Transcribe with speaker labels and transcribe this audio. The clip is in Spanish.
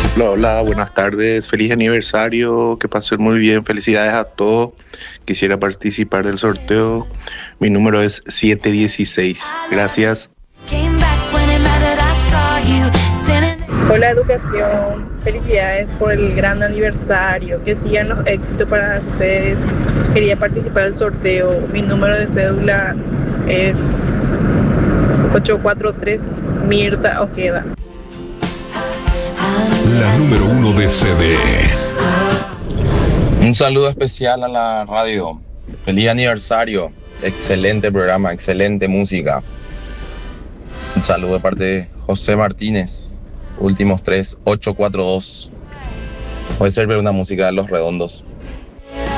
Speaker 1: Hola, hola, buenas tardes, feliz aniversario, que pasen muy bien, felicidades a todos. Quisiera participar del sorteo, mi número es 716. Gracias.
Speaker 2: Hola Educación, felicidades por el gran aniversario, que sigan los éxitos para ustedes. Quería participar del sorteo, mi número de cédula es 843 Mirta Ojeda.
Speaker 3: La número uno de CD.
Speaker 4: Un saludo especial a la radio. Feliz aniversario. Excelente programa, excelente música. Un saludo de parte de José Martínez. Últimos tres, 842. Puede ser ver una música de Los Redondos.